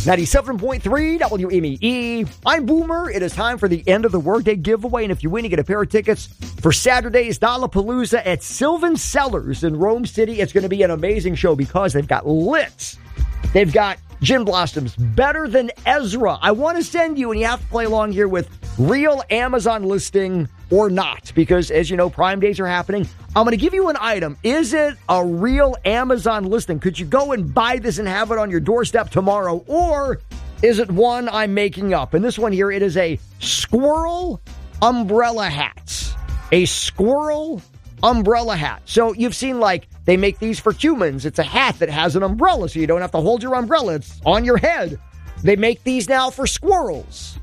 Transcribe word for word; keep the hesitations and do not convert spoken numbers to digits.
ninety-seven point three W M E E. I'm Boomer. It is time for the end of the workday giveaway. And if you win, you get a pair of tickets for Saturday's Lollapalooza at Sylvan Cellars in Rome City. It's going to be an amazing show because they've got Litz. They've got Gin Blossoms, Better Than Ezra. I want to send you, and you have to play along here with real Amazon listing or not, because as you know, Prime Days are happening. I'm going to give you an item. Is it a real Amazon listing? Could you go and buy this and have it on your doorstep tomorrow? Or is it one I'm making up? And this one here, it is a squirrel umbrella hat. A squirrel umbrella hat. So you've seen, like, they make these for humans. It's a hat that has an umbrella, so you don't have to hold your umbrella. It's on your head. They make these now for squirrels.